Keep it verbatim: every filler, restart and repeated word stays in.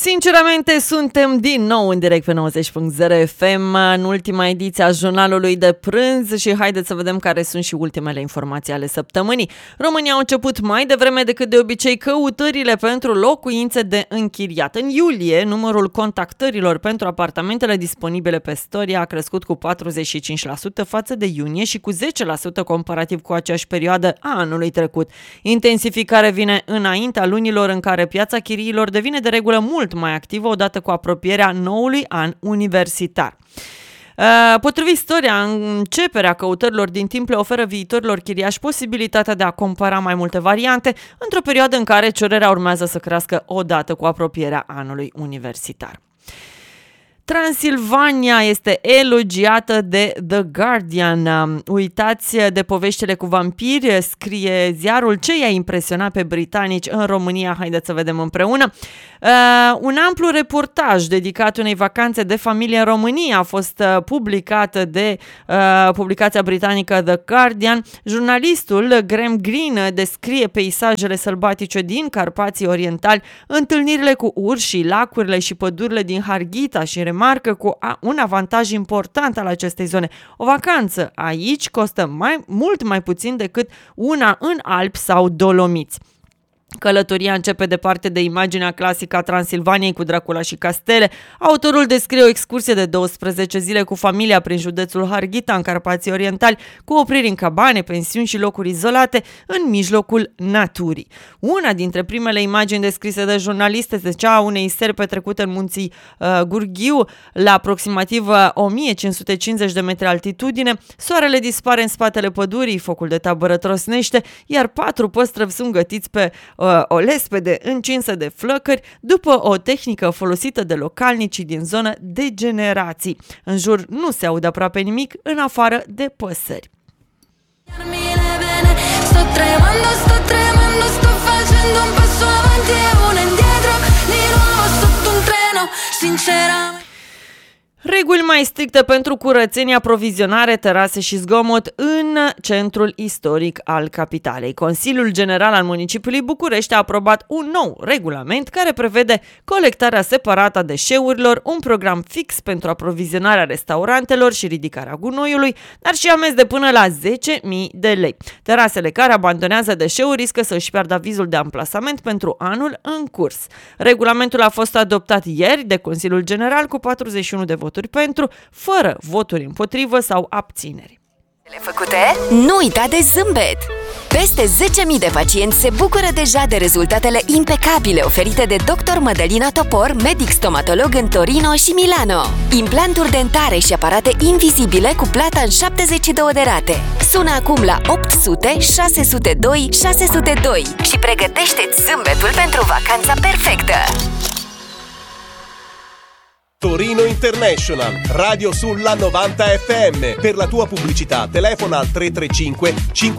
Sinceramente, suntem din nou în direct pe nouăzeci punct zero F M în ultima ediție a jurnalului de prânz și haideți să vedem care sunt și ultimele informații ale săptămânii. România au început mai devreme decât de obicei căutările pentru locuințe de închiriat. În iulie, numărul contactărilor pentru apartamentele disponibile pe Storia a crescut cu patruzeci și cinci la sută față de iunie și cu zece la sută comparativ cu aceeași perioadă a anului trecut. Intensificarea vine înaintea lunilor în care piața chiriilor devine de regulă mult mai activă odată cu apropierea noului an universitar. Potrivit Storia, începerea căutărilor din timp le oferă viitorilor chiriași posibilitatea de a compara mai multe variante într-o perioadă în care cererea urmează să crească odată cu apropierea anului universitar. Transilvania este elogiată de The Guardian. Uitați de poveștile cu vampiri, scrie ziarul, ce i-a impresionat pe britanici în România. Haideți să vedem împreună. Uh, un amplu reportaj dedicat unei vacanțe de familie în România a fost uh, publicat de uh, publicația britanică The Guardian. Jurnalistul Graham Greene descrie peisajele sălbatice din Carpații Orientali, întâlnirile cu urși, lacurile și pădurile din Harghita și remarcă cu un avantaj important al acestei zone. O vacanță aici costă mai, mult mai puțin decât una în Alpi sau Dolomiți. Călătoria începe departe de imaginea clasică a Transilvaniei cu Dracula și castele. Autorul descrie o excursie de douăsprezece zile cu familia prin județul Harghita, în Carpații Orientali, cu opriri în cabane, pensiuni și locuri izolate în mijlocul naturii. Una dintre primele imagini descrise de jurnalist este cea a unei seri petrecute în munții uh, Gurghiu, la aproximativ uh, o mie cinci sute cincizeci de metri altitudine. Soarele dispare în spatele pădurii, focul de tabără trosnește, iar patru păstrăvi sunt gătiți pe o lespede încinsă de flăcări după o tehnică folosită de localnicii din zonă de generații. În jur nu se aude aproape nimic în afară de păsări. Reguli mai stricte pentru curățenie, aprovizionare, terase și zgomot în centrul istoric al capitalei. Consiliul General al Municipiului București a aprobat un nou regulament care prevede colectarea separată a deșeurilor, un program fix pentru aprovizionarea restaurantelor și ridicarea gunoiului, dar și amenzi de până la zece mii de lei. Terasele care abandonează deșeuri riscă să își piardă avizul de amplasament pentru anul în curs. Regulamentul a fost adoptat ieri de Consiliul General cu patruzeci și unu de voturi pentru, fără voturi împotrivă sau abțineri. Făcute? Nu uita de zâmbet! Peste zece mii de pacienți se bucură deja de rezultatele impecabile oferite de doctor Mădălina Topor, medic stomatolog în Torino și Milano. Implanturi dentare și aparate invizibile cu plata în șaptezeci și două de rate. Sună acum la opt sute șase sute doi șase sute doi și pregătește-ți zâmbetul pentru vacanța perfectă! Torino International, Radio Sulla novanta F M. Per la tua pubblicità telefona al tre tre cinque cinque